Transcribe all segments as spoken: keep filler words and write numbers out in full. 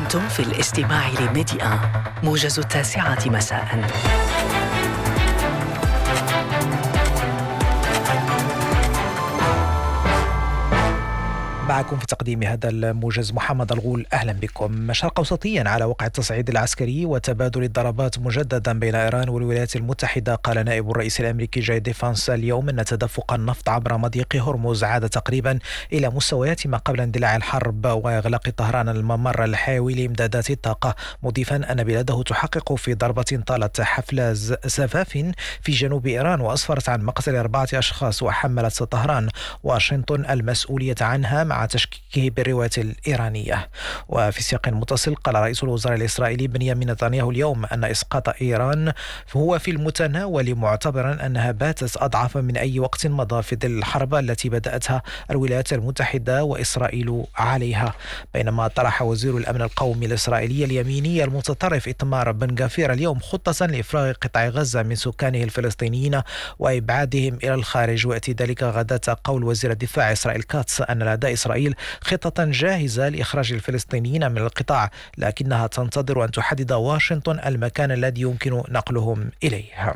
أنتم في الاستماع لميديا موجز التاسعة مساء. معكم في تقديم هذا الموجز محمد الغول. أهلا بكم. شرق أوسطيا على وقع التصعيد العسكري وتبادل الضربات مجددا بين إيران والولايات المتحدة. قال نائب الرئيس الأمريكي جاي دي فانس اليوم أن تدفق النفط عبر مضيق هرمز عاد تقريبا إلى مستويات ما قبل اندلاع الحرب وإغلاق طهران الممر الحيوي لإمدادات الطاقة، مضيفا أن بلاده تحقق في ضربة طالت حفل زفاف في جنوب إيران وأسفرت عن مقتل أربعة أشخاص، وحملت طهران واشنطن المسؤولية عنها مع تشكيكه بالرواية الإيرانية. وفي سياق متصل قال رئيس الوزراء الإسرائيلي بنيامين نتنياهو اليوم أن إسقاط إيران هو في المتناول، معتبرا أنها باتت أضعف من أي وقت مضى في ظل الحرب التي بدأتها الولايات المتحدة وإسرائيل عليها. بينما طرح وزير الأمن القومي الإسرائيلي اليميني المتطرف إتمار بن غفير اليوم خطة لإفراغ قطاع غزة من سكانه الفلسطينيين وإبعادهم إلى الخارج، ويأتي ذلك غداة قول وزير الدفاع إسرائيل كاتس أن لدى إسرائيل خطة جاهزة لإخراج الفلسطينيين من القطاع، لكنها تنتظر أن تحدد واشنطن المكان الذي يمكن نقلهم إليه.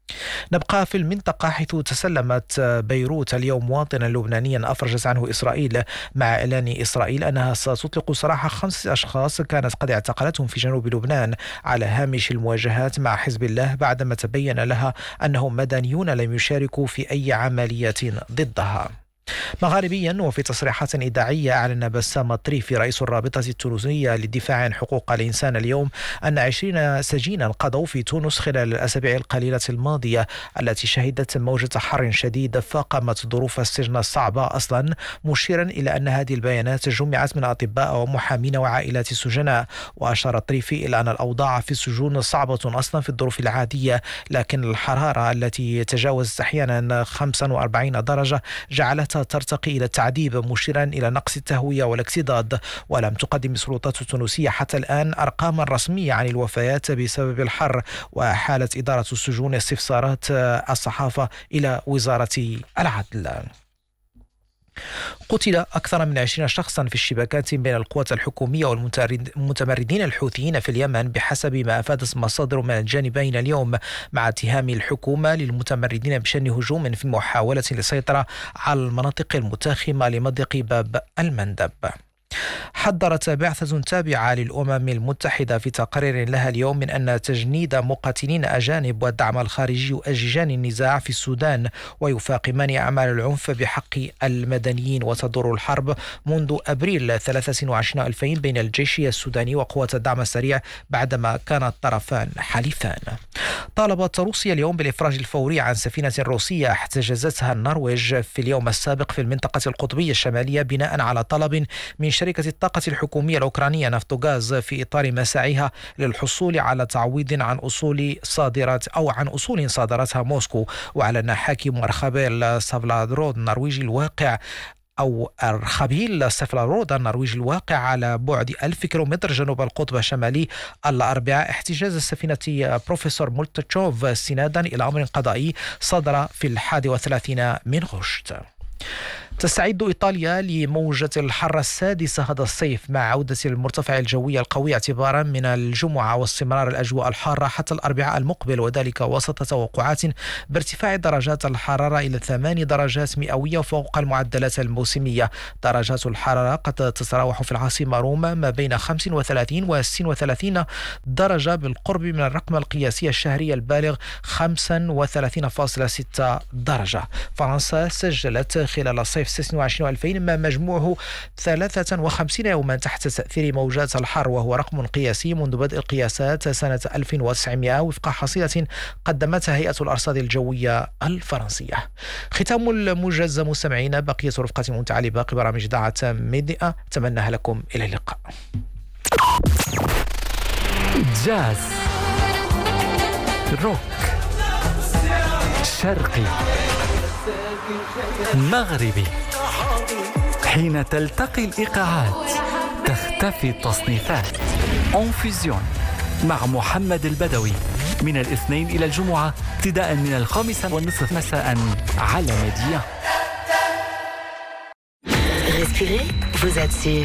نبقى في المنطقة، حيث تسلمت بيروت اليوم مواطنا لبنانيا أفرجت عنه إسرائيل، مع إعلان إسرائيل أنها ستطلق سراح خمسة أشخاص كانت قد اعتقلتهم في جنوب لبنان على هامش المواجهات مع حزب الله، بعدما تبين لها أنهم مدنيون لم يشاركوا في أي عملية ضدها. مغاربيا، وفي تصريحات إذاعية أعلن بسام الطريفي رئيس الرابطة التونسية للدفاع عن حقوق الإنسان اليوم أن عشرين سجينا قضوا في تونس خلال الأسابيع القليلة الماضية التي شهدت موجة حر شديد فاقمت ظروف السجن الصعبة أصلا، مشيرا إلى أن هذه البيانات جمعت من أطباء ومحامين وعائلات السجناء. وأشار الطريفي إلى أن الأوضاع في السجون صعبة أصلا في الظروف العادية، لكن الحرارة التي تجاوزت أحيانا خمسة وأربعين درجة جعلتها ترتقي إلى التعذيب، مشيرا إلى نقص التهوية والاكتظاظ. ولم تقدم السلطات التونسية حتى الآن أرقاما رسمية عن الوفيات بسبب الحر، وحالت إدارة السجون استفسارات الصحافة إلى وزارة العدل. قتل أكثر من عشرين شخصا في الشباكات بين القوات الحكومية والمتمردين الحوثيين في اليمن بحسب ما أفادت مصادر من الجانبين اليوم، مع اتهام الحكومة للمتمردين بشن هجوم في محاولة للسيطرة على المناطق المتاخمة لمضيق باب المندب. حذرت بعثة تابعة للأمم المتحدة في تقرير لها اليوم من أن تجنيد مقاتلين أجانب والدعم الخارجي يؤججان النزاع في السودان ويفاقمان أعمال العنف بحق المدنيين. وتدور الحرب منذ أبريل ثلاثة وعشرين ألفين بين الجيش السوداني وقوات الدعم السريع بعدما كان الطرفان حليفان. طالبت روسيا اليوم بالإفراج الفوري عن سفينة روسية احتجزتها النرويج في اليوم السابق في المنطقة القطبية الشمالية بناء على طلب من شركة الطاقة الحكومية الأوكرانية نفتوغاز في إطار مساعيها للحصول على تعويض عن أصول صادرات أو عن أصول صادرتها موسكو. وأعلن حاكم أرخبيل سافلارود النرويجي الواقع أو أرخبيل سافلارود النرويجي الواقع على بعد ألف كيلومتر جنوب القطب الشمالي الأربعاء احتجاز السفينة بروفيسور مولتشوف استنادا إلى أمر قضائي صدر في الحادي والثلاثين من غشت. تستعد إيطاليا لموجة الحر السادسة هذا الصيف مع عودة المرتفع الجوي القوي اعتبارا من الجمعة واستمرار الأجواء الحارة حتى الأربعاء المقبل، وذلك وسط توقعات بارتفاع درجات الحرارة إلى ثماني درجات مئوية فوق المعدلات الموسمية. درجات الحرارة قد تتراوح في العاصمة روما ما بين خمسة وثلاثين و ستة وثلاثين درجة بالقرب من الرقم القياسي الشهري البالغ خمسة وثلاثين فاصلة ستة درجة. فرنسا سجلت خلال الصيف ستة وعشرين ألفين ما مجموعه ثلاثة وخمسين يوما تحت تأثير موجات الحر، وهو رقم قياسي منذ بدء القياسات سنة ألف وتسعمائة وفق حصيلة قدمتها هيئة الأرصاد الجوية الفرنسية. ختام الموجز مستمعين، بقية رفقة ممتعة لباقي برامج إذاعة ميديا، أتمنى لكم إلى اللقاء. جاز، روك، شرقي، مغربي. حين تلتقي الإيقاعات تختفي التصنيفات. أونفيزيون مع محمد البدوي من الاثنين إلى الجمعة ابتداء من الخامسة والنصف مساء على ميديا. Respirez, vous êtes sur